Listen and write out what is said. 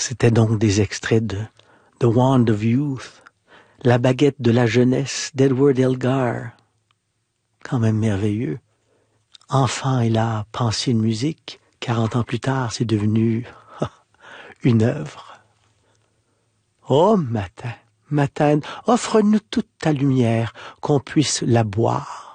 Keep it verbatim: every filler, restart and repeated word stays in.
C'était donc des extraits de The Wand of Youth, La baguette de la jeunesse d'Edward Elgar. Quand même merveilleux. Enfant et là, pensée de musique, quarante ans plus tard, c'est devenu une œuvre. Oh, matin, matin, offre-nous toute ta lumière, qu'on puisse la boire.